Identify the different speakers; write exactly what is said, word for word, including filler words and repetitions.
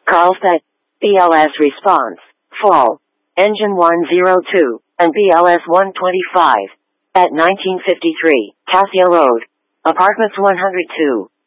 Speaker 1: Carlsbad. B L S response. Fall. Engine one oh two, and B L S one twenty-five. At nineteen fifty-three, Cassia Road. Apartments one oh two.